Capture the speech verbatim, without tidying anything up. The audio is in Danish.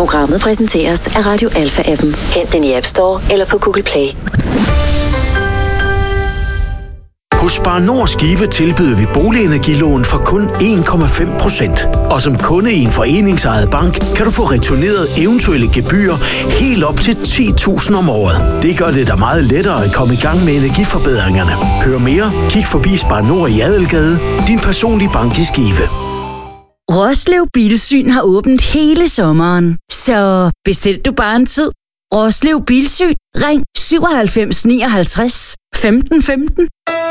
Programmet præsenteres af Radio Alpha-appen. Hent den i App Store eller på Google Play. Hos Spar Nord Skive tilbyder vi boligenergilån for kun en komma fem procent. Og som kunde i en foreningsejet bank, kan du få returneret eventuelle gebyrer helt op til ti tusind om året. Det gør det da meget lettere at komme i gang med energiforbedringerne. Hør mere, kig forbi Spar Nord i Adelgade, din personlige bank i Skive. Roslev Bilsyn har åbent hele sommeren, så bestil du bare en tid. Roslev Bilsyn. Ring syvoghalvfems nioghalvtreds femten femten.